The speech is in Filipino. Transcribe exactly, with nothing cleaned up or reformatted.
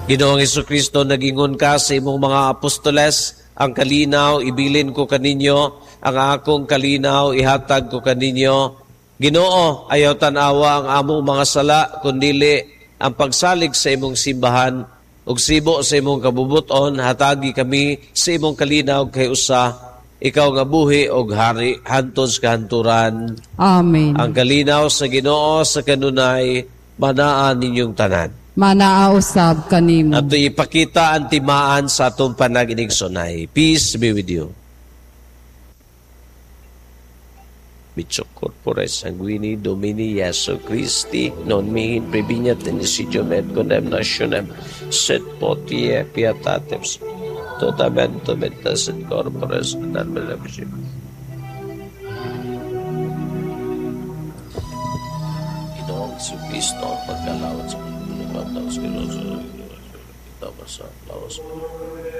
Ginoong Jesucristo, nagingon ka sa imong mga apostoles, ang kalinaw ibilin ko kaninyo, ang akong kalinaw ihatag ko kaninyo. Ginoo, ayaw tanawa ang among mga sala, kundili ang pagsalig sa imong simbahan, ug sibo sa imong kabubuton, hatagi kami sa imong kalinaw kay usa, ikaw nga buhi og hari, hantod sa kahanturan. Amen. Ang kalinaw sa Ginoo sa kanunay, manaan ninyong tanan. Manaausab kanimo. At ipakita ang timaan sa atong panaginigsunay. Peace be with you. Bichok corpore sanguini Domini Jesu Christi, non mihin prevignat inicidium et condemnationem, sed potie pietatem totamento mentas et corpores non beneficim. Ginoong Jesucristo, ang pagkalawat sa pagkalawas kiloso, kita ba sa lawas mo?